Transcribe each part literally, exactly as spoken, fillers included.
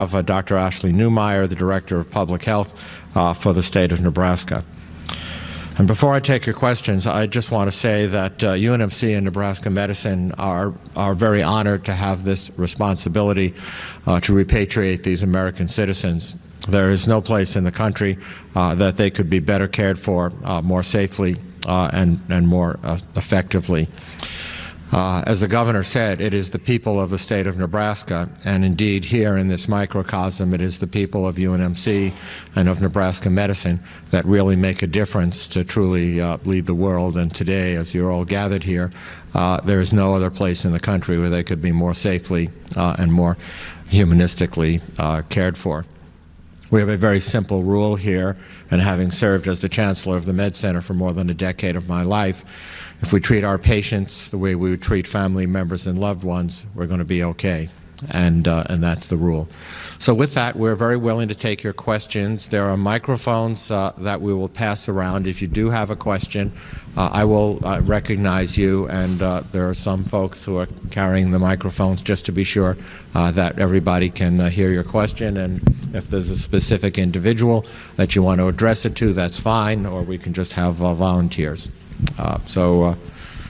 of uh, Doctor Ashley Newmeyer, the Director of Public Health uh, for the state of Nebraska. And before I take your questions, I just want to say that uh, U N M C and Nebraska Medicine are, are very honored to have this responsibility uh, to repatriate these American citizens. There is no place in the country uh, that they could be better cared for, uh, more safely uh, and, and more uh, effectively. Uh, as the governor said, it is the people of the state of Nebraska, and indeed here in this microcosm, it is the people of U N M C and of Nebraska Medicine that really make a difference to truly uh, lead the world. And today, as you're all gathered here, uh, there is no other place in the country where they could be more safely uh, and more humanistically uh, cared for. We have a very simple rule here, and having served as the chancellor of the Med Center for more than a decade of my life, if we treat our patients the way we would treat family members and loved ones, we're going to be okay, and, uh, and that's the rule. So with that, we're very willing to take your questions. There are microphones uh, that we will pass around. If you do have a question, uh, I will uh, recognize you, and uh, there are some folks who are carrying the microphones just to be sure uh, that everybody can uh, hear your question. And if there's a specific individual that you want to address it to, that's fine, or we can just have uh, volunteers. Uh, so. Uh,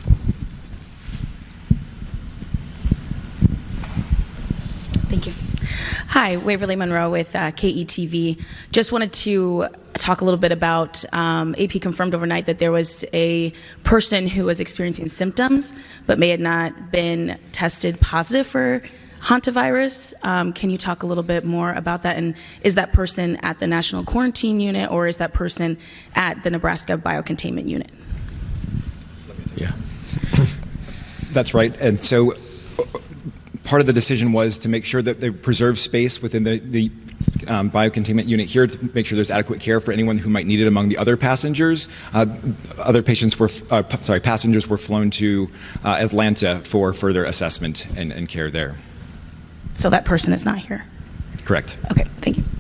Thank you. Hi, Waverly Monroe with uh, K E T V. Just wanted to talk a little bit about um, A P confirmed overnight that there was a person who was experiencing symptoms but may have not been tested positive for hantavirus. Um, can you talk a little bit more about that? And is that person at the National Quarantine Unit, or is that person at the Nebraska Biocontainment Unit? Yeah, that's right. And so part of the decision was to make sure that they preserve space within the, the um, biocontainment unit here to make sure there's adequate care for anyone who might need it among the other passengers. Uh, other patients were, uh, sorry, passengers were flown to uh, Atlanta for further assessment and, and care there. So that person is not here? Correct. Okay, thank you.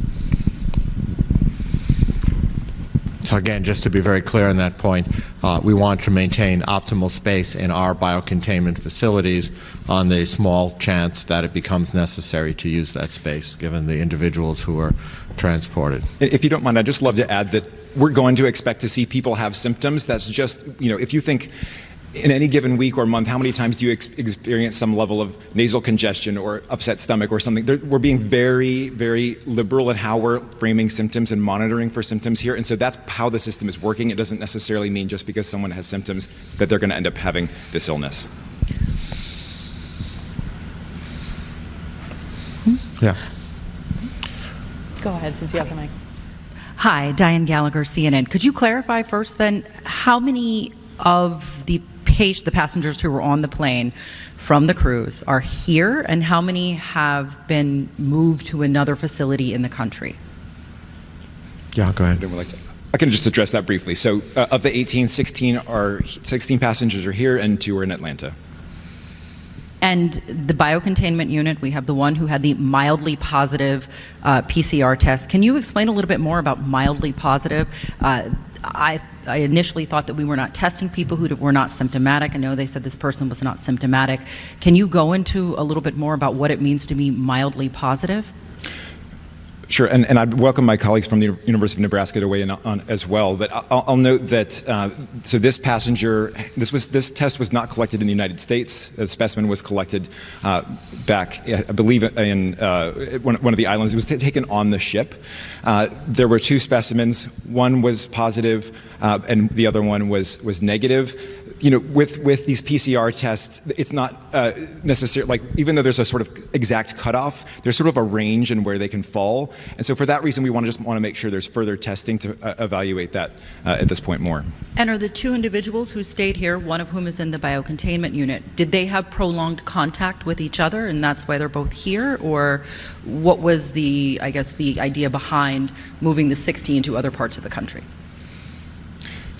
So again, just to be very clear on that point, uh, we want to maintain optimal space in our biocontainment facilities on the small chance that it becomes necessary to use that space, given the individuals who are transported. If you don't mind, I'd just love to add that we're going to expect to see people have symptoms. That's just, you know, if you think in any given week or month, how many times do you ex experience some level of nasal congestion or upset stomach or something? They're, we're being very, very liberal in how we're framing symptoms and monitoring for symptoms here. And so that's how the system is working. It doesn't necessarily mean just because someone has symptoms that they're going to end up having this illness. Yeah. Go ahead, since you have the mic. Hi, Diane Gallagher, C N N. Could you clarify first then, how many of the patient, the passengers who were on the plane from the cruise are here, and how many have been moved to another facility in the country? Yeah, go ahead. Like to, I can just address that briefly. So uh, of the eighteen, sixteen are sixteen passengers are here and two are in Atlanta. And the biocontainment unit, we have the one who had the mildly positive uh, P C R test. Can you explain a little bit more about mildly positive? Uh, I, I initially thought that we were not testing people who were not symptomatic. I know they said this person was not symptomatic. Can you go into a little bit more about what it means to be mildly positive? Sure, and, and I'd welcome my colleagues from the University of Nebraska to weigh in on as well. But I'll, I'll note that uh, so this passenger, this was this test was not collected in the United States. The specimen was collected uh, back, I believe, in uh, one, one of the islands. It was taken on the ship. Uh, there were two specimens. One was positive, uh, and the other one was was negative. You know, with, with these P C R tests, it's not uh, necessarily, like, even though there's a sort of exact cutoff, there's sort of a range in where they can fall. And so for that reason, we want to just want to make sure there's further testing to uh, evaluate that uh, at this point more. And are the two individuals who stayed here, one of whom is in the biocontainment unit, did they have prolonged contact with each other, and that's why they're both here? Or what was the, I guess, the idea behind moving the sixteen to other parts of the country?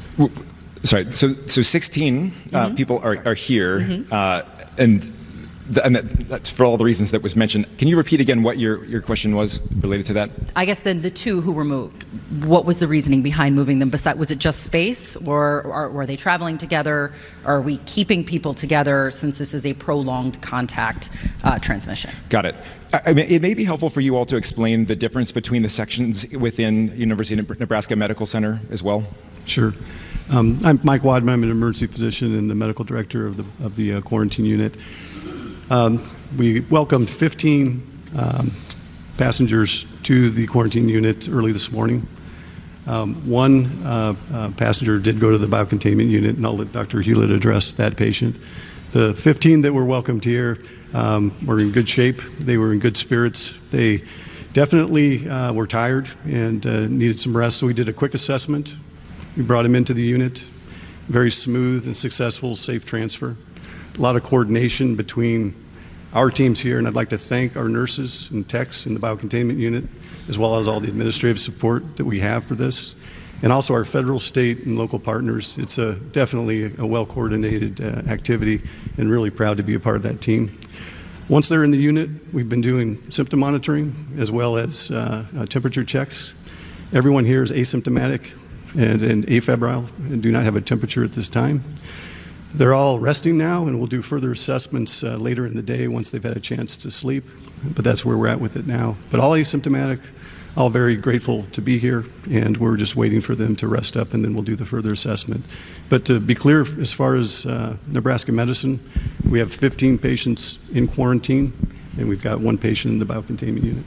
Sorry, so so sixteen uh, mm-hmm. people are, are here, mm-hmm. uh, and th- and that, that's for all the reasons that was mentioned. Can you repeat again what your, your question was related to that? I guess then the two who were moved, what was the reasoning behind moving them? Besides, was it just space, or, or were they traveling together? Or are we keeping people together since this is a prolonged contact uh, transmission? Got it. I, I mean, it may be helpful for you all to explain the difference between the sections within University of Nebraska Medical Center as well. Sure. Um, I'm Mike Wadman. I'm an emergency physician and the medical director of the, of the uh, quarantine unit. Um, we welcomed fifteen um, passengers to the quarantine unit early this morning. Um, one uh, uh, passenger did go to the biocontainment unit, and I'll let Doctor Hewlett address that patient. The fifteen that were welcomed here um, were in good shape. They were in good spirits. They definitely uh, were tired and uh, needed some rest, so we did a quick assessment. We brought him into the unit. Very smooth and successful, safe transfer. A lot of coordination between our teams here, and I'd like to thank our nurses and techs in the biocontainment unit, as well as all the administrative support that we have for this, and also our federal, state, and local partners. It's a, definitely a well-coordinated uh, activity, and really proud to be a part of that team. Once they're in the unit, we've been doing symptom monitoring as well as uh, uh, temperature checks. Everyone here is asymptomatic and, and afebrile and do not have a temperature at this time. They're all resting now, and we'll do further assessments uh, later in the day once they've had a chance to sleep, but that's where we're at with it now. But all asymptomatic, all very grateful to be here, and we're just waiting for them to rest up, and then we'll do the further assessment. But to be clear, as far as uh, Nebraska Medicine, we have fifteen patients in quarantine, and we've got one patient in the biocontainment unit.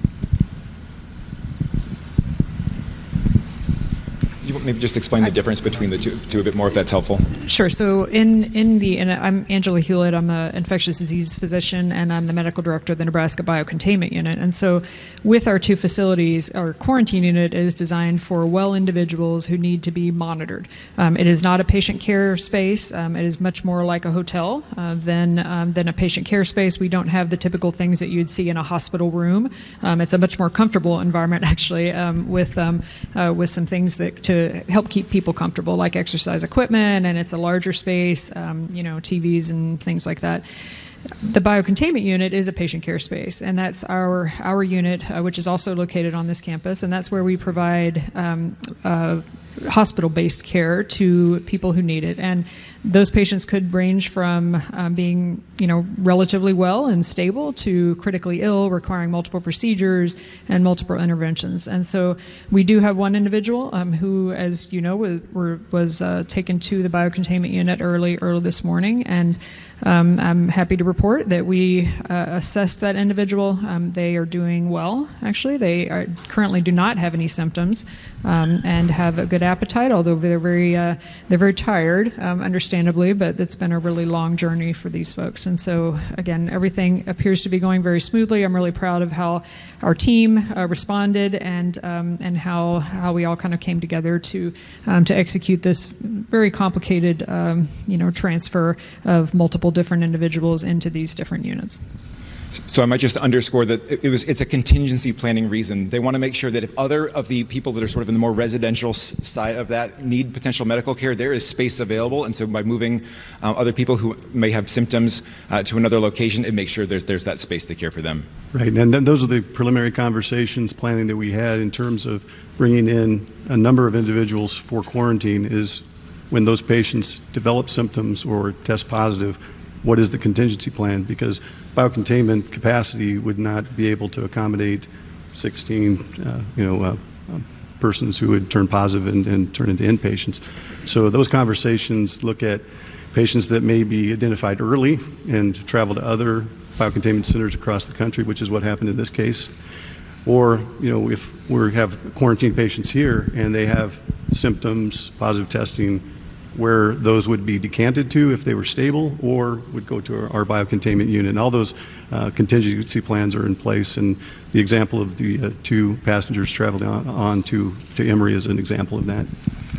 You maybe just explain the difference between the two, two a bit more, if that's helpful. Sure. So in in the and I'm Angela Hewlett. I'm an infectious disease physician, and I'm the medical director of the Nebraska Biocontainment Unit. And so, with our two facilities, our quarantine unit is designed for well individuals who need to be monitored. Um, it is not a patient care space. Um, it is much more like a hotel uh, than um, than a patient care space. We don't have the typical things that you'd see in a hospital room. Um, it's a much more comfortable environment, actually, um, with um, uh, with some things that to help keep people comfortable, like exercise equipment, and it's a larger space, um, you know, T Vs and things like that. The biocontainment unit is a patient care space, and that's our our unit, uh, which is also located on this campus, and that's where we provide um, uh, hospital-based care to people who need it. And those patients could range from um, being, you know, relatively well and stable to critically ill, requiring multiple procedures and multiple interventions. And so we do have one individual um, who, as you know, was, were, was uh, taken to the biocontainment unit early, early this morning, and Um, I'm happy to report that we uh, assessed that individual. Um, they are doing well, actually. They are, currently do not have any symptoms um, and have a good appetite, although they're very, uh, they're very tired, um, understandably, but it's been a really long journey for these folks. And so, again, everything appears to be going very smoothly. I'm really proud of how our team uh, responded and um, and how, how we all kind of came together to, um, to execute this very complicated, um, you know, transfer of multiple different individuals into these different units. So I might just underscore that it was, it's a contingency planning reason. They want to make sure that if other of the people that are sort of in the more residential side of that need potential medical care, there is space available. And so by moving uh, other people who may have symptoms uh, to another location, it makes sure there's, there's that space to care for them. Right, and then those are the preliminary conversations, planning that we had in terms of bringing in a number of individuals for quarantine is when those patients develop symptoms or test positive, what is the contingency plan? Because biocontainment capacity would not be able to accommodate sixteen, uh, you know, uh, uh, persons who would turn positive and, and turn into inpatients. So those conversations look at patients that may be identified early and travel to other biocontainment centers across the country, which is what happened in this case. Or, you know, if we have quarantine patients here and they have symptoms, positive testing, where those would be decanted to if they were stable, or would go to our, our biocontainment unit. And all those uh, contingency plans are in place, and the example of the uh, two passengers traveling on, on to, to Emory is an example of that.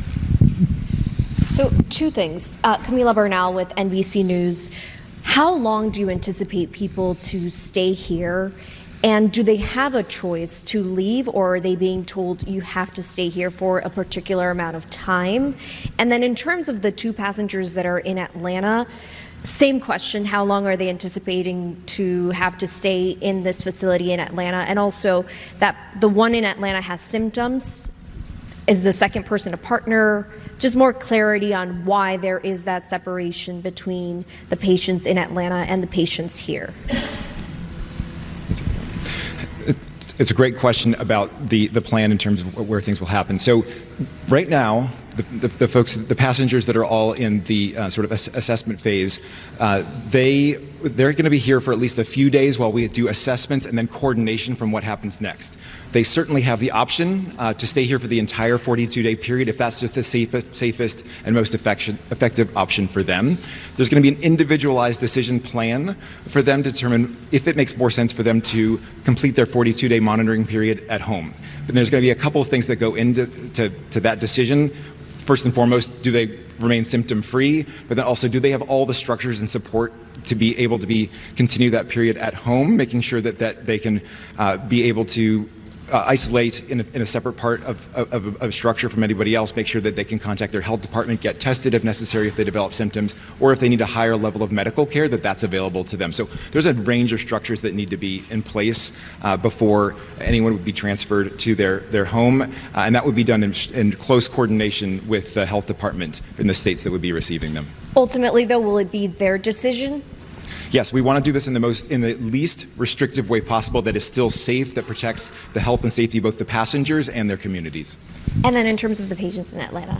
So two things. Uh, Camila Bernal with N B C News. How long do you anticipate people to stay here? And do they have a choice to leave, or are they being told you have to stay here for a particular amount of time? And then in terms of the two passengers that are in Atlanta, Same question, how long are they anticipating to have to stay in this facility in Atlanta? And also that the one in Atlanta has symptoms. Is the second person a partner? Just more clarity on why there is that separation between the patients in Atlanta and the patients here. It's a great question about the, the plan in terms of where things will happen. So right now, the, the, the folks, the passengers that are all in the uh, sort of ass assessment phase, uh, they, they're going to be here for at least a few days while we do assessments and then coordination from what happens next. They certainly have the option uh, to stay here for the entire forty-two day period if that's just the safest, safest and most effective option for them. There's going to be an individualized decision plan for them to determine if it makes more sense for them to complete their forty-two day monitoring period at home. But there's going to be a couple of things that go into to, to that decision. First and foremost, do they remain symptom-free? But then also, do they have all the structures and support to be able to be continue that period at home, making sure that, that they can uh, be able to Uh, isolate in a, in a separate part of, of, of structure from anybody else, make sure that they can contact their health department, get tested if necessary if they develop symptoms, or if they need a higher level of medical care, that that's available to them. So there's a range of structures that need to be in place uh, before anyone would be transferred to their, their home, uh, and that would be done in, in close coordination with the health department in the states that would be receiving them. Ultimately, though, will it be their decision? Yes, we want to do this in the most, in the least restrictive way possible that is still safe, that protects the health and safety of both the passengers and their communities. And then in terms of the patients in Atlanta?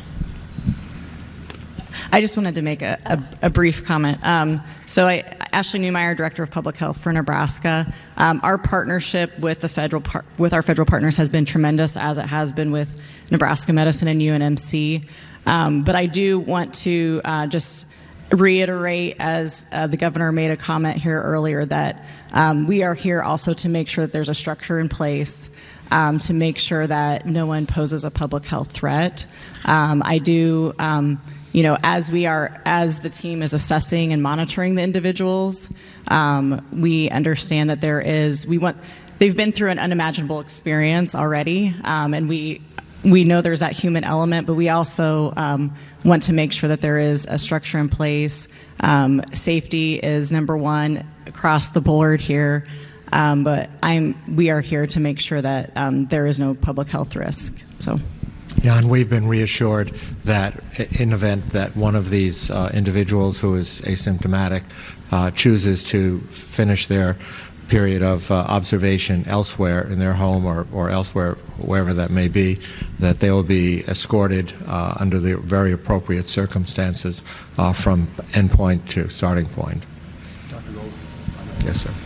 I just wanted to make a, a, a brief comment. Um, so I, Ashley Newmeyer, Director of Public Health for Nebraska. Um, our partnership with the federal par with our federal partners has been tremendous, as it has been with Nebraska Medicine and U N M C. Um, but I do want to uh, just reiterate, as uh, the governor made a comment here earlier, that um, we are here also to make sure that there's a structure in place um, to make sure that no one poses a public health threat. Um, I do, um, you know, as we are, as the team is assessing and monitoring the individuals, um, we understand that there is, we want, they've been through an unimaginable experience already, um, and we we know there's that human element, but we also um, want to make sure that there is a structure in place. Um, safety is number one across the board here, um, but I'm, we are here to make sure that um, there is no public health risk. So. Yeah, and we've been reassured that in event that one of these uh, individuals who is asymptomatic uh, chooses to finish their period of uh, observation elsewhere in their home or, or elsewhere, wherever that may be, that they will be escorted uh, under the very appropriate circumstances uh, from endpoint to starting point. Doctor Gold? Yes, sir.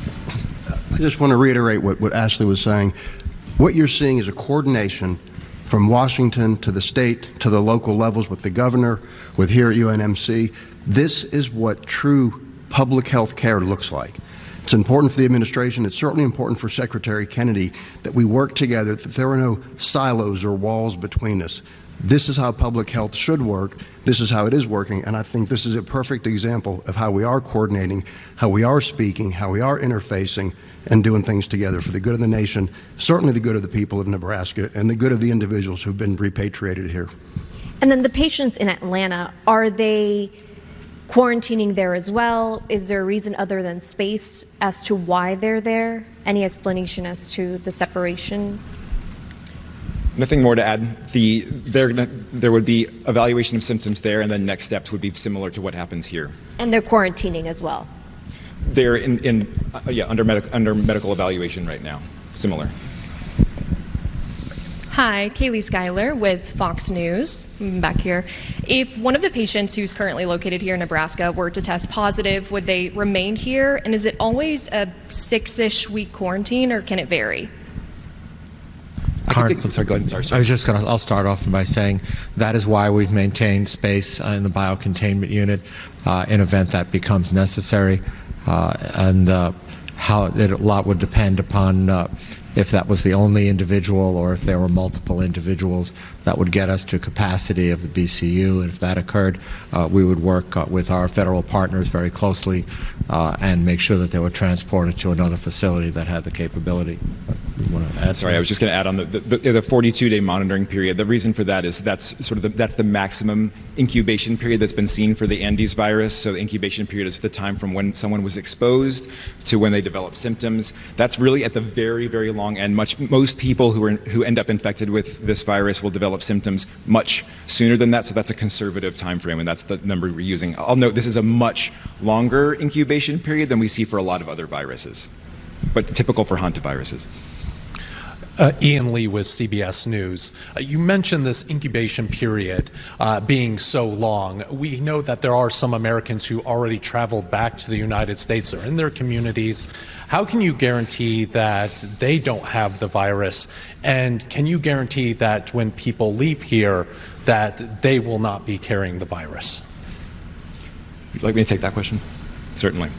I just want to reiterate what, what Ashley was saying. What you're seeing is a coordination from Washington to the state to the local levels with the governor, with here at U N M C. This is what true public health care looks like. It's important for the administration. It's certainly important for Secretary Kennedy that we work together, that there are no silos or walls between us. This is how public health should work. This is how it is working. And I think this is a perfect example of how we are coordinating, how we are speaking, how we are interfacing and doing things together for the good of the nation, certainly the good of the people of Nebraska and the good of the individuals who've been repatriated here. And then the patients in Atlanta, are they quarantining there as well? Is there a reason other than space as to why they're there? Any explanation as to the separation? Nothing more to add. The, they're gonna, there would be evaluation of symptoms there, and then next steps would be similar to what happens here. And they're quarantining as well? They're in, in uh, yeah, under, medic, under medical evaluation right now. Similar. Hi, Kaylee Schuyler with Fox News. I'm back here. If one of the patients who's currently located here in Nebraska were to test positive, would they remain here? And is it always a six-ish week quarantine, or can it vary? Current, I'm sorry, go ahead. Sorry, sorry. I was just going to, I'll start off by saying that is why we've maintained space uh, in the biocontainment unit uh, in event that becomes necessary. Uh, and uh, how it, a lot would depend upon uh, if that was the only individual or if there were multiple individuals. That would get us to capacity of the B C U. And if that occurred, uh, we would work uh, with our federal partners very closely uh, and make sure that they were transported to another facility that had the capability. You want to add? Sorry, I was just going to add on the, the, the forty-two day monitoring period. The reason for that is that's sort of the, that's the maximum incubation period that's been seen for the Andes virus. So the incubation period is the time from when someone was exposed to when they develop symptoms. That's really at the very, very long end. Much most people who are who end up infected with this virus will develop symptoms much sooner than that. So that's a conservative time frame, and that's the number we're using. I'll note this is a much longer incubation period than we see for a lot of other viruses, but typical for hantaviruses. Uh, Ian Lee with C B S News. Uh, you mentioned this incubation period uh, being so long. We know that there are some Americans who already traveled back to the United States or in their communities. How can you guarantee that they don't have the virus? And can you guarantee that when people leave here that they will not be carrying the virus? Would you like me to take that question? Certainly.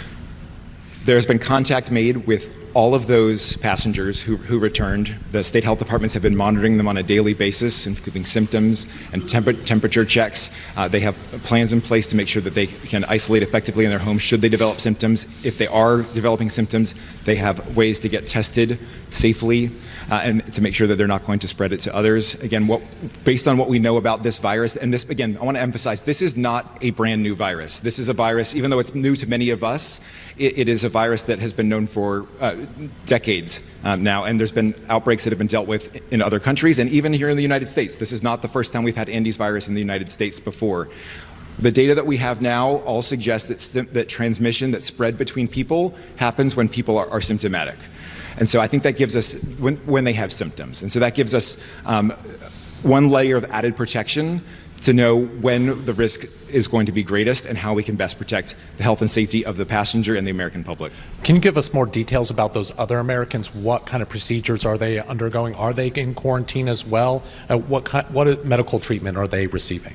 There's been contact made with all of those passengers who, who returned. The state health departments have been monitoring them on a daily basis, including symptoms and temp- temperature checks. Uh, they have plans in place to make sure that they can isolate effectively in their homes should they develop symptoms. If they are developing symptoms, they have ways to get tested safely uh, and to make sure that they're not going to spread it to others. Again, what, based on what we know about this virus, and this, again, I want to emphasize, this is not a brand new virus. This is a virus, even though it's new to many of us, it, it is a virus that has been known for uh, decades um, now, and there's been outbreaks that have been dealt with in other countries and even here in the United States. This is not the first time we've had Andes virus in the United States before. The data that we have now all suggests that, st- that transmission that spread between people happens when people are, are symptomatic. And so I think that gives us, when, when they have symptoms. And so that gives us um, one layer of added protection to know when the risk is going to be greatest and how we can best protect the health and safety of the passenger and the American public. Can you give us more details about those other Americans? What kind of procedures are they undergoing? Are they in quarantine as well? Uh, what kind, what medical treatment are they receiving?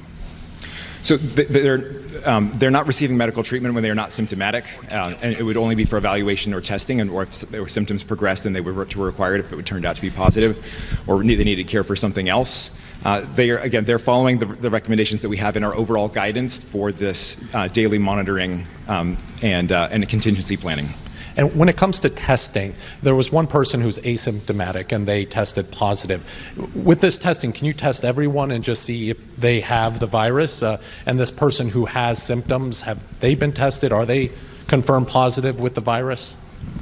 So they're, um, they're not receiving medical treatment when they are not symptomatic, uh, and it would only be for evaluation or testing, and or if their symptoms progressed and they were to required if it would turn out to be positive, or they needed care for something else. Uh, they are, again, they're following the, the recommendations that we have in our overall guidance for this uh, daily monitoring um, and, uh, and contingency planning. And when it comes to testing, there was one person who's asymptomatic and they tested positive. With this testing, can you test everyone and just see if they have the virus? Uh, and this person who has symptoms, have they been tested? Are they confirmed positive with the virus?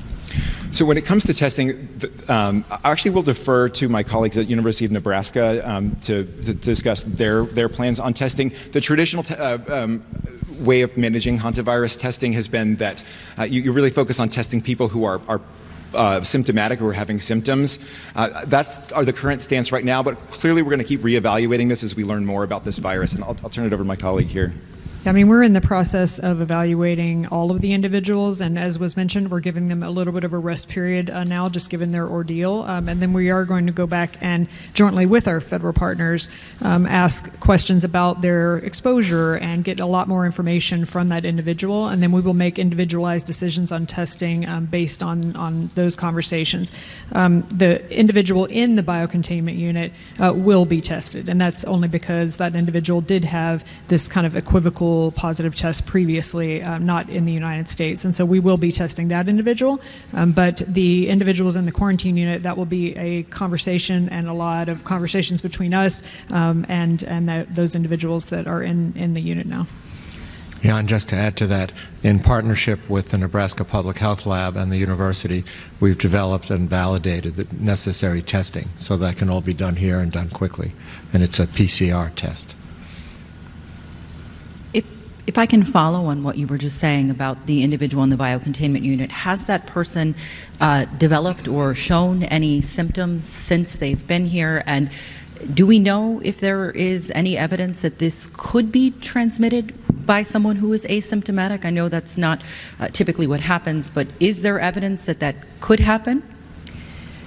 So when it comes to testing, um, I actually will defer to my colleagues at University of Nebraska um, to, to discuss their, their plans on testing. The traditional te- uh, um, way of managing hantavirus testing has been that uh, you, you really focus on testing people who are, are uh, symptomatic or having symptoms. Uh, that's are the current stance right now, but clearly we're going to keep reevaluating this as we learn more about this virus. And I'll, I'll turn it over to my colleague here. I mean, we're in the process of evaluating all of the individuals, and as was mentioned, we're giving them a little bit of a rest period uh, now, just given their ordeal. Um, and then we are going to go back and jointly with our federal partners um, ask questions about their exposure and get a lot more information from that individual. And then we will make individualized decisions on testing um, based on, on those conversations. Um, the individual in the biocontainment unit uh, will be tested, and that's only because that individual did have this kind of equivocal positive test previously, um, not in the United States. And so we will be testing that individual. Um, but the individuals in the quarantine unit, that will be a conversation and a lot of conversations between us um, and, and that, those individuals that are in, in the unit now. Yeah, and just to add to that, in partnership with the Nebraska Public Health Lab and the university, we've developed and validated the necessary testing so that can all be done here and done quickly. And it's a P C R test. If I can follow on what you were just saying about the individual in the biocontainment unit, has that person uh, developed or shown any symptoms since they've been here? And do we know if there is any evidence that this could be transmitted by someone who is asymptomatic? I know that's not uh, typically what happens, but is there evidence that that could happen?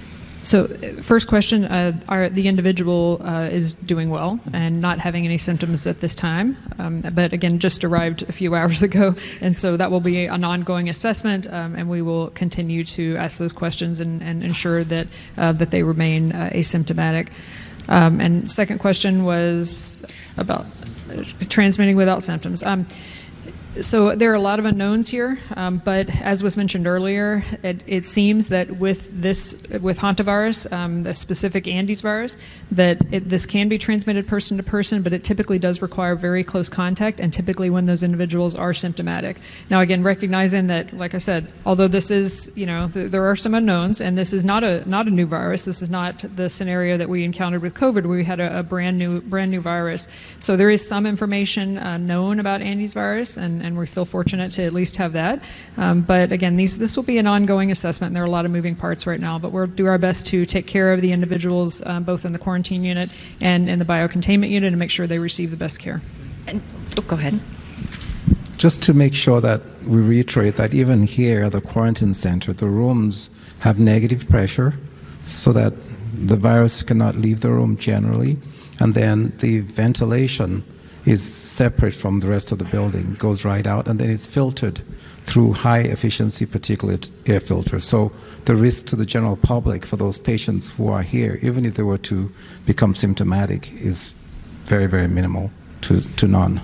So, uh, first question: uh, are, the individual uh, is doing well and not having any symptoms at this time, um, but again, just arrived a few hours ago, and so that will be an ongoing assessment, um, and we will continue to ask those questions and, and ensure that uh, that they remain uh, asymptomatic. Um, and second question was about transmitting without symptoms. Um, So there are a lot of unknowns here, um, but as was mentioned earlier, it, it seems that with this, with hantavirus, um, the specific Andes virus, that it, this can be transmitted person to person, but it typically does require very close contact, and typically when those individuals are symptomatic. Now, again, recognizing that, like I said, although this is, you know, th there are some unknowns, and this is not a not a new virus. This is not the scenario that we encountered with COVID, where we had a, a brand new brand new virus. So there is some information uh, known about Andes virus, and and we feel fortunate to at least have that. Um, but again, these, this will be an ongoing assessment, and there are a lot of moving parts right now, but we'll do our best to take care of the individuals um, both in the quarantine unit and in the biocontainment unit and make sure they receive the best care. And, oh, go ahead. Just to make sure that we reiterate that even here at the quarantine center, the rooms have negative pressure so that the virus cannot leave the room generally, and then the ventilation is separate from the rest of the building, goes right out, and then it's filtered through high efficiency particulate air filters. So the risk to the general public for those patients who are here, even if they were to become symptomatic, is very, very minimal to, to none.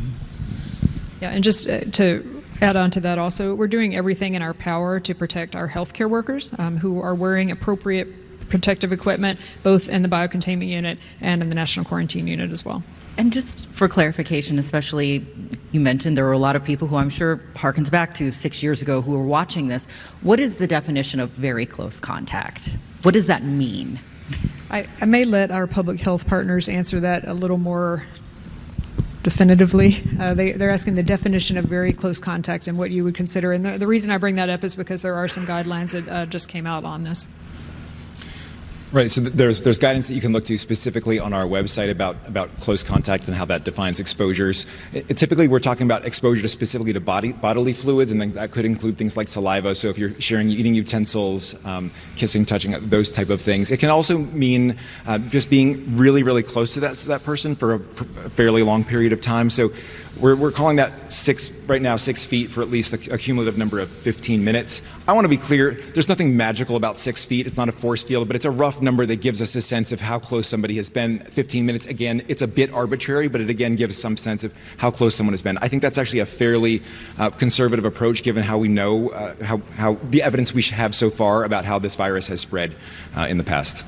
Yeah, and just uh, to add on to that also, we're doing everything in our power to protect our healthcare workers um, who are wearing appropriate protective equipment, both in the biocontainment unit and in the national quarantine unit as well. And just for clarification, especially, you mentioned there were a lot of people who I'm sure harkens back to six years ago who were watching this. What is the definition of very close contact? What does that mean? I, I may let our public health partners answer that a little more definitively. Uh, they, they're asking the definition of very close contact and what you would consider. And the, the reason I bring that up is because there are some guidelines that uh, just came out on this. Right, so there's there's guidance that you can look to specifically on our website about about close contact and how that defines exposures. It, it, typically, we're talking about exposure to specifically to body bodily fluids, and then that could include things like saliva. So if you're sharing eating utensils, um, kissing, touching, those type of things. It can also mean uh, just being really, really close to that to that person for a, a fairly long period of time. So we're we're calling that six right now six feet for at least a, a cumulative number of fifteen minutes. I want to be clear. There's nothing magical about six feet. It's not a force field, but it's a rough number that gives us a sense of how close somebody has been. fifteen minutes, again, it's a bit arbitrary, but it again gives some sense of how close someone has been. I think that's actually a fairly uh, conservative approach given how we know, uh, how, how the evidence we have so far about how this virus has spread uh, in the past.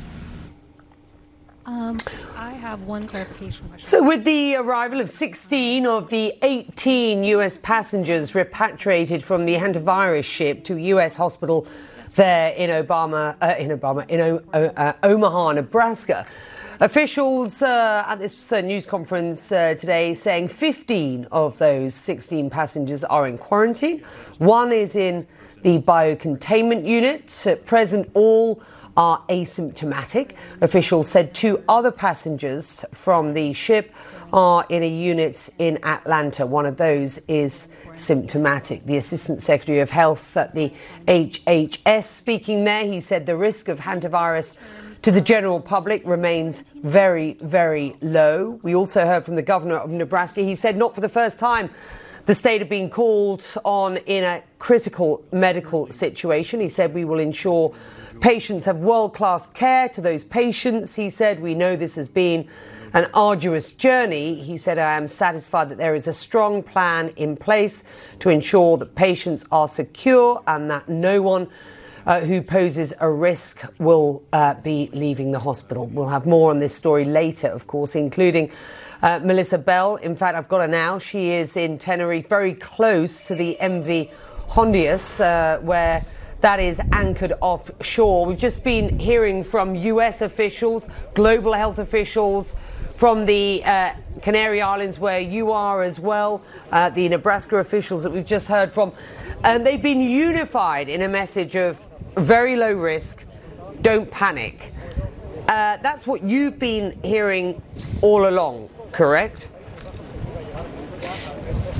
Um, I have one clarification question. So with the arrival of sixteen of the eighteen U S passengers repatriated from the hantavirus ship to a U S hospital there in Obama, uh, in Obama, in o uh, Omaha, Nebraska. Officials uh, at this uh, news conference uh, today saying fifteen of those sixteen passengers are in quarantine. One is in the biocontainment unit. At present, all are asymptomatic. Officials said two other passengers from the ship are in a unit in Atlanta. One of those is symptomatic. The Assistant Secretary of Health at the H H S speaking there, he said the risk of hantavirus to the general public remains very, very low. We also heard from the governor of Nebraska. He said not for the first time the state had been called on in a critical medical situation. He said we will ensure patients have world-class care to those patients. He said we know this has been an arduous journey. He said, I am satisfied that there is a strong plan in place to ensure that patients are secure and that no one uh, who poses a risk will uh, be leaving the hospital. We'll have more on this story later, of course, including uh, Melissa Bell. In fact, I've got her now. She is in Tenerife, very close to the M V Hondius, uh, where that is anchored offshore. We've just been hearing from U S officials, global health officials, from the uh, Canary Islands, where you are as well, uh, the Nebraska officials that we've just heard from. And they've been unified in a message of very low risk, don't panic. Uh, that's what you've been hearing all along, correct?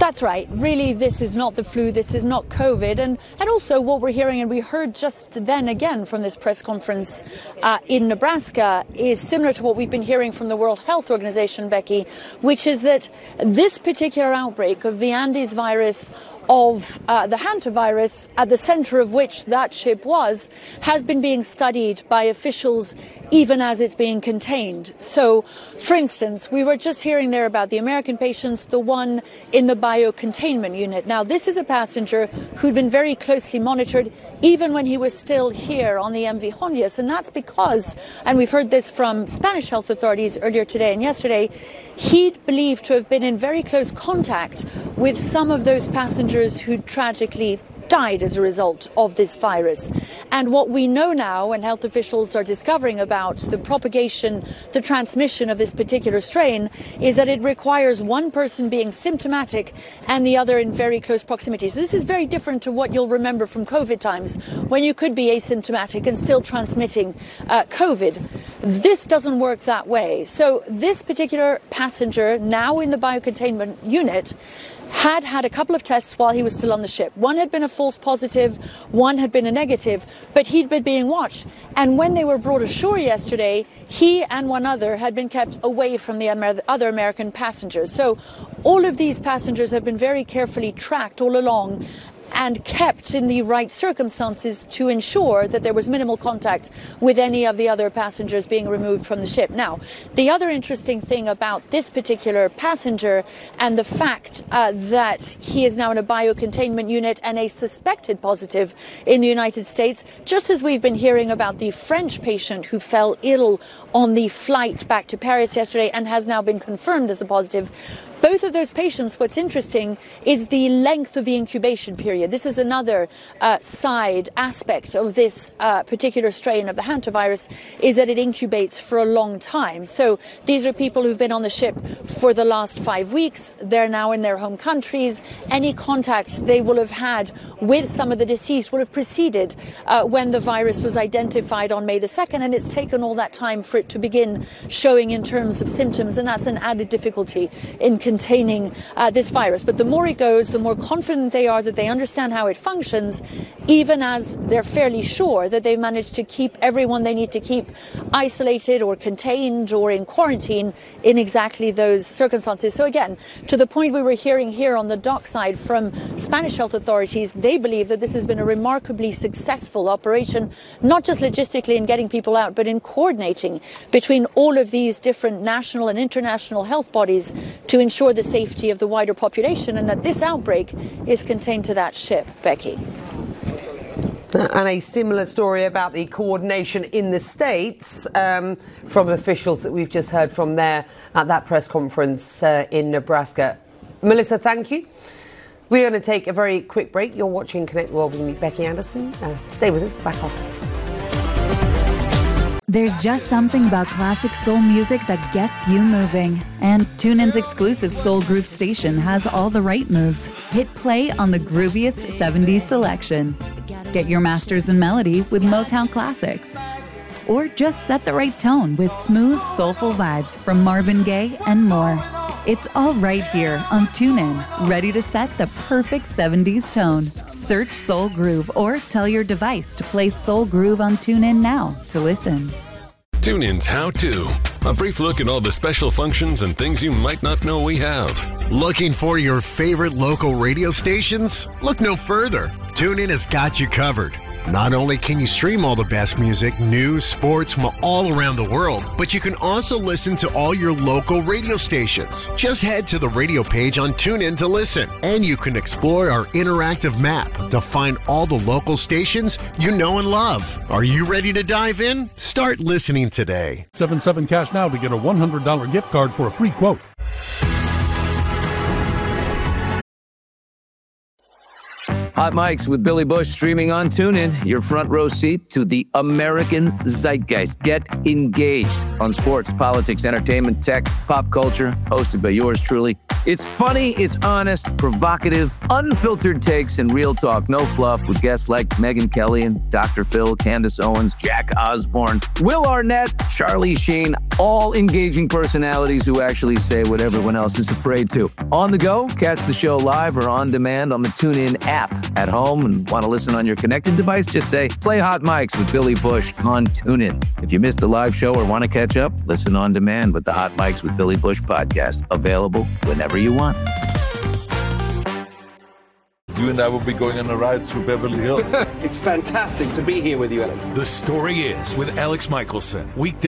That's right. Really, this is not the flu. This is not COVID. And, and also what we're hearing, and we heard just then again from this press conference uh, in Nebraska, is similar to what we've been hearing from the World Health Organization, Becky, which is that this particular outbreak of the Andes virus, of uh, the hantavirus, at the center of which that ship was, has been being studied by officials even as it's being contained. So, for instance, we were just hearing there about the American patients, the one in the biocontainment unit. Now, this is a passenger who'd been very closely monitored even when he was still here on the M V Hondias, and that's because, and we've heard this from Spanish health authorities earlier today and yesterday, he'd believed to have been in very close contact with some of those passengers who tragically died as a result of this virus. And what we know now, and health officials are discovering about the propagation, the transmission of this particular strain, is that it requires one person being symptomatic and the other in very close proximity. So this is very different to what you'll remember from COVID times, when you could be asymptomatic and still transmitting uh, COVID. This doesn't work that way. So this particular passenger, now in the biocontainment unit, had had a couple of tests while he was still on the ship. One had been a false positive, one had been a negative, but he'd been being watched. And when they were brought ashore yesterday, he and one other had been kept away from the other American passengers. So all of these passengers have been very carefully tracked all along and kept in the right circumstances to ensure that there was minimal contact with any of the other passengers being removed from the ship. Now, the other interesting thing about this particular passenger and the fact uh, that he is now in a biocontainment unit and a suspected positive in the United States, just as we've been hearing about the French patient who fell ill on the flight back to Paris yesterday and has now been confirmed as a positive, both of those patients, what's interesting is the length of the incubation period. This is another uh, side aspect of this uh, particular strain of the hantavirus, is that it incubates for a long time. So these are people who've been on the ship for the last five weeks. They're now in their home countries. Any contact they will have had with some of the deceased would have preceded uh, when the virus was identified on May the second, and it's taken all that time for it to begin showing in terms of symptoms, and that's an added difficulty in containing uh, this virus. But the more it goes, the more confident they are that they understand how it functions, even as they're fairly sure that they've managed to keep everyone they need to keep isolated or contained or in quarantine in exactly those circumstances. So again, to the point we were hearing here on the dock side from Spanish health authorities, they believe that this has been a remarkably successful operation, not just logistically in getting people out, but in coordinating between all of these different national and international health bodies to ensure the safety of the wider population, and that this outbreak is contained to that ship. Becky. And a similar story about the coordination in the States um, from officials that we've just heard from there at that press conference uh, in Nebraska. Melissa, thank you. We're going to take a very quick break. You're watching Connect the World with me, Becky Anderson. Uh, stay with us. Back after this. There's just something about classic soul music that gets you moving. And TuneIn's exclusive Soul Groove station has all the right moves. Hit play on the grooviest seventies selection. Get your masters in melody with Motown classics. Or just set the right tone with smooth, soulful vibes from Marvin Gaye and more. It's all right here on TuneIn, ready to set the perfect seventies tone. Search Soul Groove or tell your device to play Soul Groove on TuneIn now to listen. TuneIn's How To. A brief look at all the special functions and things you might not know we have. Looking for your favorite local radio stations? Look no further. TuneIn has got you covered. Not only can you stream all the best music, news, sports from all around the world, but you can also listen to all your local radio stations. Just head to the radio page on TuneIn to listen, and you can explore our interactive map to find all the local stations you know and love. Are you ready to dive in? Start listening today. seven seven Cash now to get a one hundred dollars gift card for a free quote. Hot Mics with Billy Bush streaming on TuneIn. Your front row seat to the American zeitgeist. Get engaged on sports, politics, entertainment, tech, pop culture. Hosted by yours truly. It's funny, it's honest, provocative, unfiltered takes, and real talk. No fluff with guests like Megyn Kelly and Doctor Phil, Candace Owens, Jack Osborne, Will Arnett, Charlie Sheen. all engaging personalities who actually say what everyone else is afraid to. On the go, catch the show live or on demand on the TuneIn app. At home and want to listen on your connected device, just say, play Hot Mics with Billy Bush on TuneIn. If you missed the live show or want to catch up, listen on demand with the Hot Mics with Billy Bush podcast. Available whenever you want. You and I will be going on a ride through Beverly Hills. It's fantastic to be here with you, Alex. The Story Is with Alex Michelson. Weekday.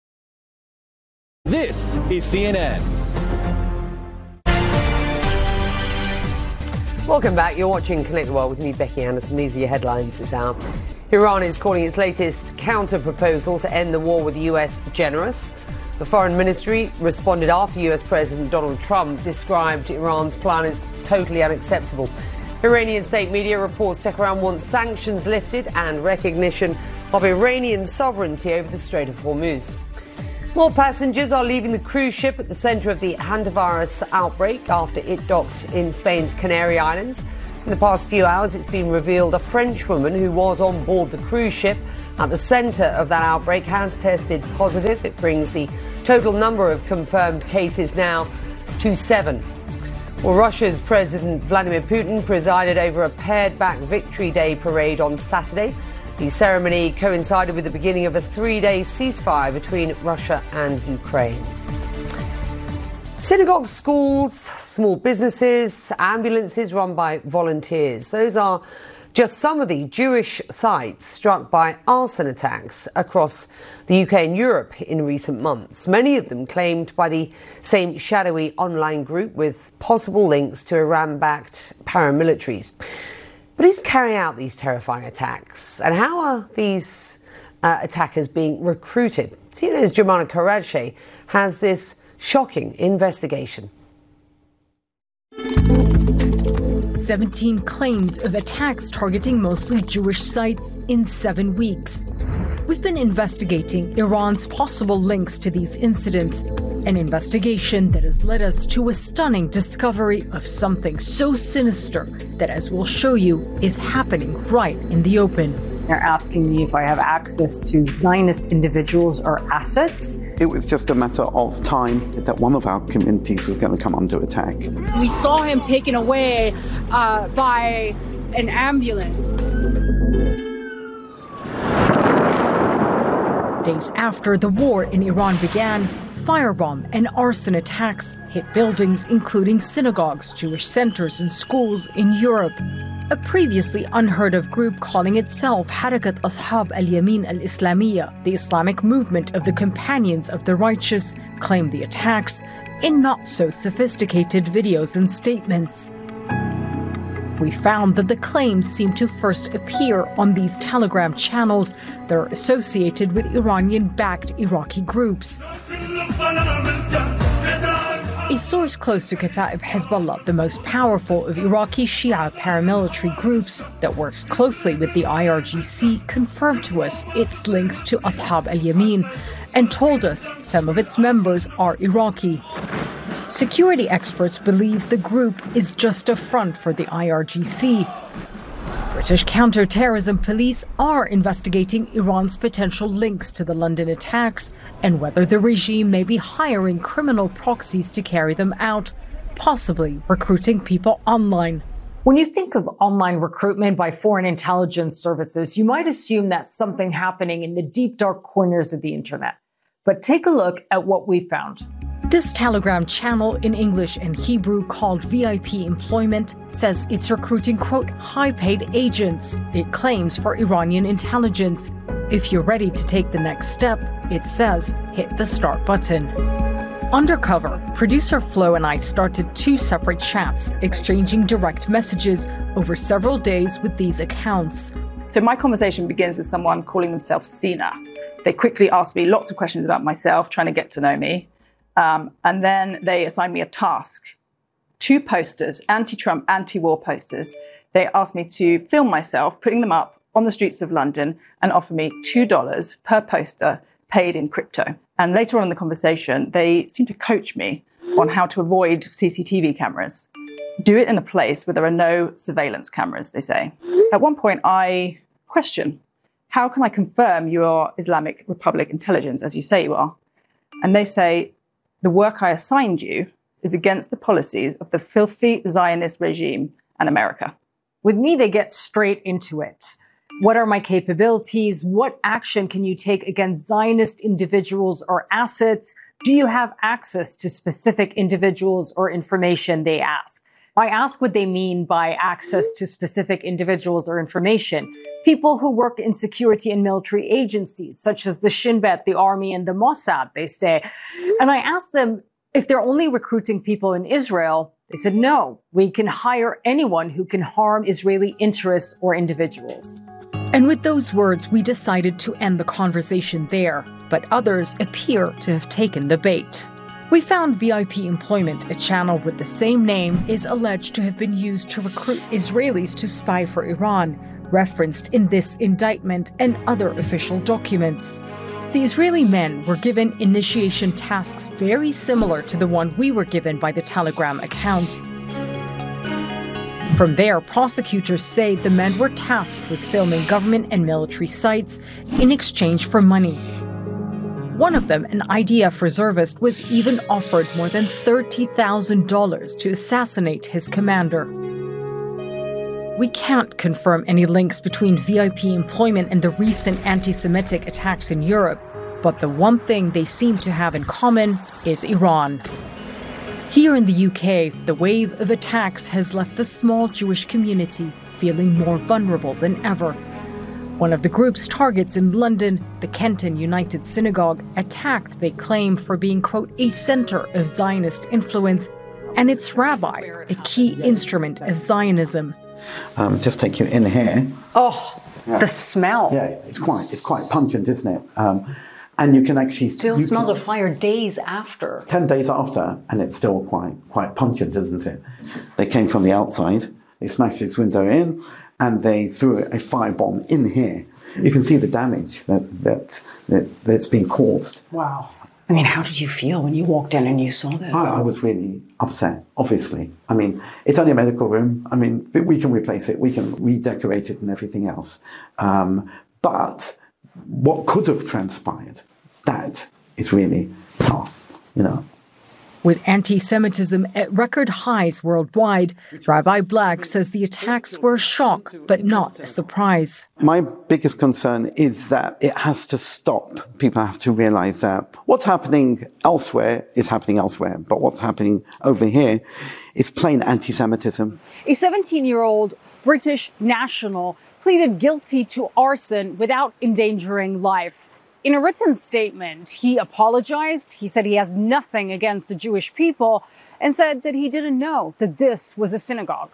This is C N N. Welcome back. You're watching Connect the World with me, Becky Anderson. These are your headlines this hour. Iran is calling its latest counter-proposal to end the war with the U S generous. The Foreign Ministry responded after U S President Donald Trump described Iran's plan as totally unacceptable. Iranian state media reports Tehran wants sanctions lifted and recognition of Iranian sovereignty over the Strait of Hormuz. More passengers are leaving the cruise ship at the centre of the hantavirus outbreak after it docked in Spain's Canary Islands. In the past few hours, it's been revealed a French woman who was on board the cruise ship at the centre of that outbreak has tested positive. It brings the total number of confirmed cases now to seven. Well, Russia's President Vladimir Putin presided over a pared-back Victory Day parade on Saturday. The ceremony coincided with the beginning of a three-day ceasefire between Russia and Ukraine. Synagogues, schools, small businesses, ambulances run by volunteers. Those are just some of the Jewish sites struck by arson attacks across the U K and Europe in recent months, many of them claimed by the same shadowy online group with possible links to Iran-backed paramilitaries. But who's carrying out these terrifying attacks? And how are these uh, attackers being recruited? C N N's Jumana Karachi has this shocking investigation. seventeen claims of attacks targeting mostly Jewish sites in seven weeks. We've been investigating Iran's possible links to these incidents, an investigation that has led us to a stunning discovery of something so sinister that, as we'll show you, is happening right in the open. They're asking me if I have access to Zionist individuals or assets. It was just a matter of time that one of our communities was going to come under attack. We saw him taken away uh, by an ambulance. Days after the war in Iran began, firebomb and arson attacks hit buildings including synagogues, Jewish centers, and schools in Europe. A previously unheard of group calling itself Harakat Ashab al-Yamin al-Islamiyya, the Islamic movement of the Companions of the Righteous, claimed the attacks in not so sophisticated videos and statements. We found that the claims seem to first appear on these Telegram channels that are associated with Iranian-backed Iraqi groups. A source close to Kataib Hezbollah, the most powerful of Iraqi Shia paramilitary groups that works closely with the I R G C, confirmed to us its links to Ashab al-Yamin and told us some of its members are Iraqi. Security experts believe the group is just a front for the I R G C. British counter-terrorism police are investigating Iran's potential links to the London attacks and whether the regime may be hiring criminal proxies to carry them out, possibly recruiting people online. When you think of online recruitment by foreign intelligence services, you might assume that's something happening in the deep, dark corners of the internet. But take a look at what we found. This Telegram channel in English and Hebrew called V I P Employment says it's recruiting, quote, high-paid agents. It claims for Iranian intelligence. If you're ready to take the next step, it says, hit the start button. Undercover, producer Flo and I started two separate chats, exchanging direct messages over several days with these accounts. So my conversation begins with someone calling themselves Sina. They quickly ask me lots of questions about myself, trying to get to know me. Um, and then they assign me a task. Two posters, anti-Trump, anti-war posters. They asked me to film myself, putting them up on the streets of London, and offer me two dollars per poster paid in crypto. And later on in the conversation, they seem to coach me on how to avoid C C T V cameras. Do it in a place where there are no surveillance cameras, they say. At one point, I question, how can I confirm you are Islamic Republic intelligence, as you say you are? And they say, the work I assigned you is against the policies of the filthy Zionist regime and America. With me, they get straight into it. What are my capabilities? What action can you take against Zionist individuals or assets? Do you have access to specific individuals or information, they ask. I ask what they mean by access to specific individuals or information. People who work in security and military agencies, such as the Shin Bet, the Army, and the Mossad, they say. And I ask them if they're only recruiting people in Israel. They said, no, we can hire anyone who can harm Israeli interests or individuals. And with those words, we decided to end the conversation there, but others appear to have taken the bait. We found V I P Employment, a channel with the same name, is alleged to have been used to recruit Israelis to spy for Iran, referenced in this indictment and other official documents. The Israeli men were given initiation tasks very similar to the one we were given by the Telegram account. From there, prosecutors say the men were tasked with filming government and military sites in exchange for money. One of them, an I D F reservist, was even offered more than thirty thousand dollars to assassinate his commander. We can't confirm any links between V I P Employment and the recent anti-Semitic attacks in Europe, but the one thing they seem to have in common is Iran. Here in the U K, the wave of attacks has left the small Jewish community feeling more vulnerable than ever. One of the group's targets in London, the Kenton United Synagogue, attacked, they claim, for being, quote, a center of Zionist influence, and its rabbi, a key instrument of Zionism. Um, just take you in here. Oh, yeah. The smell. Yeah, it's quite, it's quite pungent, isn't it? Um, and you can actually... Still you smells can, of fire days after. Ten days after, and it's still quite, quite pungent, isn't it? They came from the outside, they smashed this window in, and they threw a firebomb in here. You can see the damage that, that, that, that's been caused. Wow. I mean, how did you feel when you walked in and you saw this? I, I was really upset, obviously. I mean, it's only a medical room. I mean, we can replace it. We can redecorate it and everything else. Um, but what could have transpired, that is really tough, you know. With anti-Semitism at record highs worldwide, Rabbi Black says the attacks were a shock, but not a surprise. My biggest concern is that it has to stop. People have to realize that what's happening elsewhere is happening elsewhere, but what's happening over here is plain anti-Semitism. A seventeen-year-old British national pleaded guilty to arson without endangering life. In a written statement, he apologized. He said he has nothing against the Jewish people and said that he didn't know that this was a synagogue.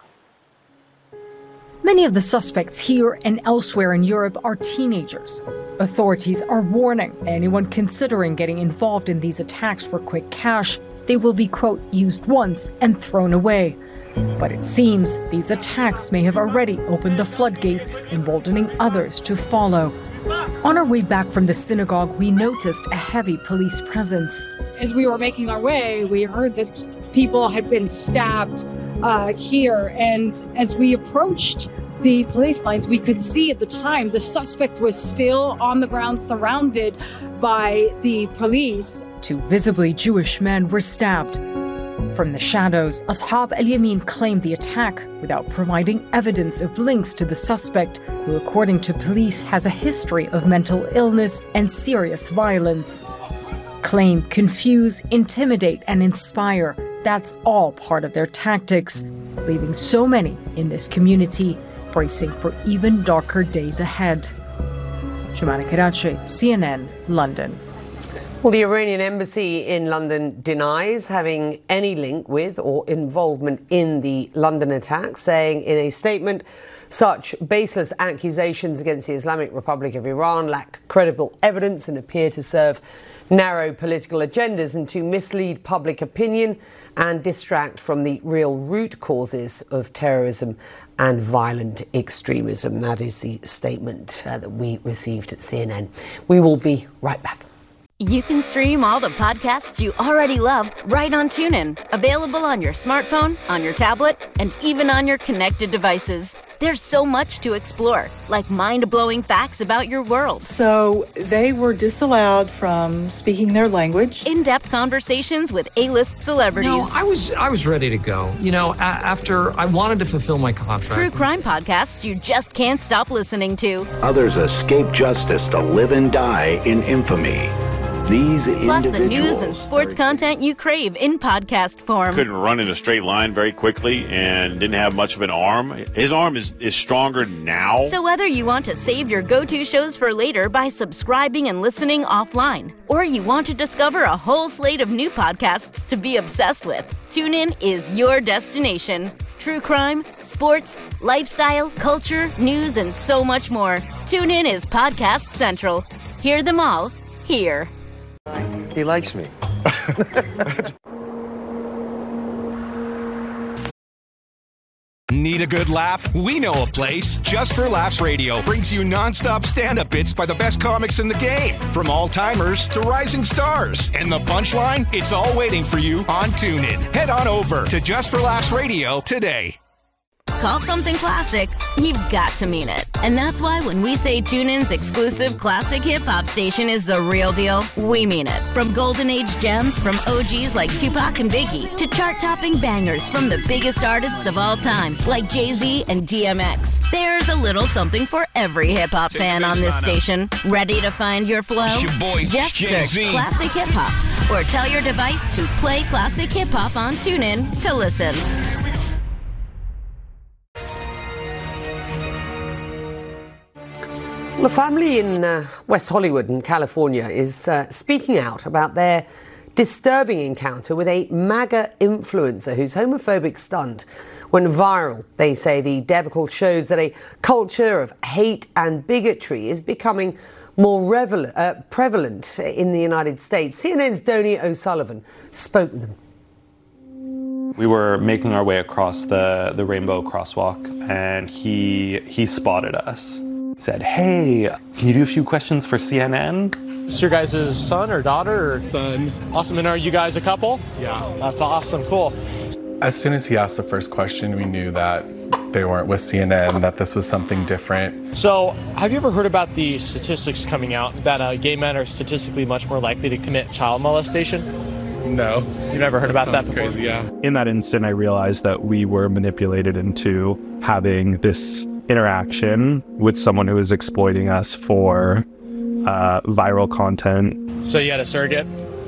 Many of the suspects here and elsewhere in Europe are teenagers. Authorities are warning anyone considering getting involved in these attacks for quick cash. They will be, quote, used once and thrown away. But it seems these attacks may have already opened the floodgates, emboldening others to follow. On our way back from the synagogue, we noticed a heavy police presence. As we were making our way, we heard that people had been stabbed uh, here. And as we approached the police lines, we could see at the time the suspect was still on the ground, surrounded by the police. Two visibly Jewish men were stabbed. From the shadows, Ashab al-Yamin claimed the attack without providing evidence of links to the suspect, who, according to police, has a history of mental illness and serious violence. Claim, confuse, intimidate, and inspire. That's all part of their tactics, leaving so many in this community bracing for even darker days ahead. Jumana Karachi, C N N, London. Well, the Iranian embassy in London denies having any link with or involvement in the London attack, saying in a statement, such baseless accusations against the Islamic Republic of Iran lack credible evidence and appear to serve narrow political agendas and to mislead public opinion and distract from the real root causes of terrorism and violent extremism. That is the statement uh, that we received at C N N. We will be right back. You can stream all the podcasts you already love right on TuneIn. Available on your smartphone, on your tablet, and even on your connected devices. There's so much to explore, like mind-blowing facts about your world. So they were disallowed from speaking their language. In-depth conversations with A-list celebrities. No, I was I was ready to go. You know, a- after I wanted to fulfill my contract. True crime podcasts you just can't stop listening to. Others escape justice to live and die in infamy. These Plus the individuals news and sports content you crave in podcast form. Couldn't run in a straight line very quickly and didn't have much of an arm. His arm is, is stronger now. So whether you want to save your go-to shows for later by subscribing and listening offline, or you want to discover a whole slate of new podcasts to be obsessed with, TuneIn is your destination. True crime, sports, lifestyle, culture, news, and so much more. TuneIn is Podcast Central. Hear them all here. He likes me. Need a good laugh? We know a place. Just for Laughs Radio brings you nonstop stand-up bits by the best comics in the game. From all-timers to rising stars. And the punchline? It's all waiting for you on TuneIn. Head on over to Just for Laughs Radio today. Call something classic, you've got to mean it. And that's why when we say TuneIn's exclusive classic hip-hop station is the real deal, we mean it. From golden age gems from O Gs like Tupac and Biggie, to chart-topping bangers from the biggest artists of all time, like Jay-Z and D M X. There's a little something for every hip-hop fan on this station. Ready to find your flow? It's your boy, Just Jay-Z. search Classic Hip Hop, or tell your device to play Classic Hip Hop on TuneIn to listen. Well, a family in uh, West Hollywood in California is uh, speaking out about their disturbing encounter with a MAGA influencer whose homophobic stunt went viral. They say the debacle shows that a culture of hate and bigotry is becoming more revel- uh, prevalent in the United States. C N N's Donnie O'Sullivan spoke with them. We were making our way across the, the rainbow crosswalk, and he he spotted us. He said, "Hey, can you do a few questions for C N N?" Is your guys' son or daughter? Or son. Awesome. And are you guys a couple? Yeah. That's awesome. Cool. As soon as he asked the first question, we knew that they weren't with C N N, that this was something different. So, have you ever heard about the statistics coming out that uh, gay men are statistically much more likely to commit child molestation? No. You've never heard that about that before? before? Crazy, yeah. In that instant, I realized that we were manipulated into having this interaction with someone who was exploiting us for uh, viral content. So you had a surrogate?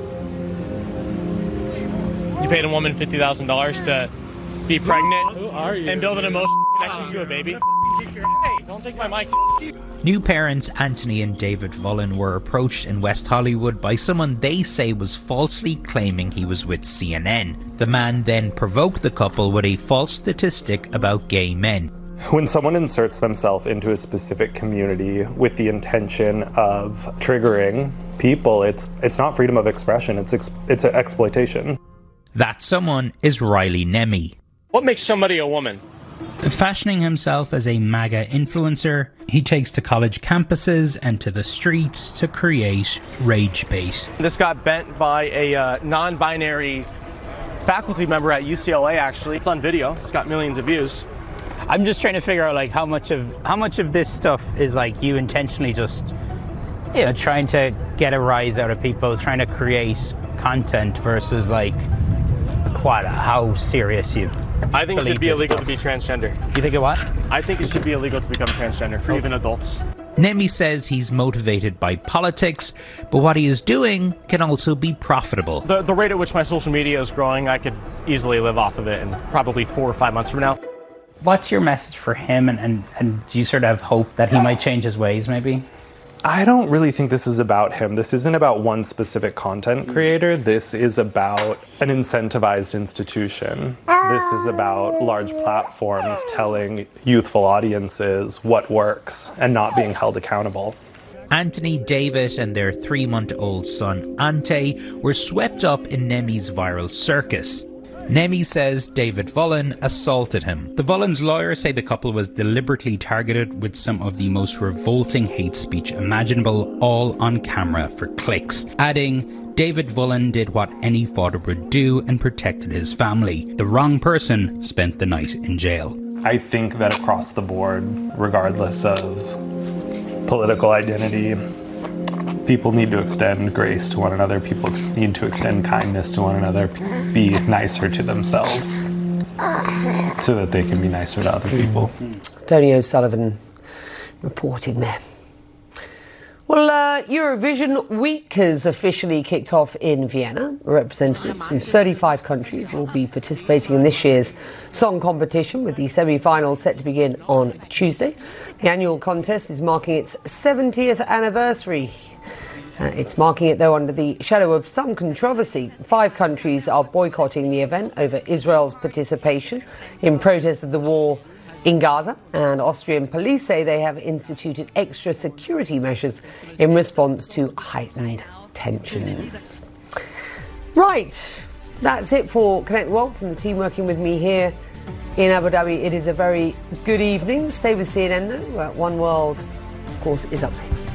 You paid a woman fifty thousand dollars to be pregnant Who are you? and build an emotional connection to a baby? Hey, don't take my mic. New parents Anthony and David Vullen were approached in West Hollywood by someone they say was falsely claiming he was with C N N. The man then provoked the couple with a false statistic about gay men. When someone inserts themselves into a specific community with the intention of triggering people, it's it's not freedom of expression, it's ex- it's an exploitation. That someone is Riley Nemi. What makes somebody a woman? Fashioning himself as a MAGA influencer, he takes to college campuses and to the streets to create rage bait. This got bent by a uh, non-binary faculty member at U C L A, actually. It's on video. It's got millions of views. I'm just trying to figure out like how much of how much of this stuff is like you intentionally just, you know, trying to get a rise out of people, trying to create content versus like what, how serious you I think it should be illegal to be transgender. You think it what? I think it should be illegal to become transgender for even adults. Nemi says he's motivated by politics, but what he is doing can also be profitable. The, the rate at which my social media is growing, I could easily live off of it in probably four or five months from now. What's your message for him, and, and, and do you sort of hope that he might change his ways maybe? I don't really think this is about him. This isn't about one specific content creator. This is about an incentivized institution. This is about large platforms telling youthful audiences what works and not being held accountable. Anthony, David, and their three-month-old son, Ante, were swept up in Nemi's viral circus. Nemi says David Vollen assaulted him. The Vollen's lawyers say the couple was deliberately targeted with some of the most revolting hate speech imaginable, all on camera for clicks, adding, David Vollen did what any father would do and protected his family. The wrong person spent the night in jail. I think that across the board, regardless of political identity, people need to extend grace to one another. People need to extend kindness to one another. Be nicer to themselves so that they can be nicer to other people. Tony O'Sullivan reporting there. Well, uh, Eurovision Week has officially kicked off in Vienna. Representatives from thirty-five countries will be participating in this year's song competition, with the semi-final set to begin on Tuesday. The annual contest is marking its seventieth anniversary. Uh, it's marking it, though, under the shadow of some controversy. Five countries are boycotting the event over Israel's participation in protest of the war in Gaza, and Austrian police say they have instituted extra security measures in response to heightened tensions. Right, that's it for Connect the World from the team working with me here in Abu Dhabi. It is a very good evening. Stay with C N N, though. One World, of course, is up next.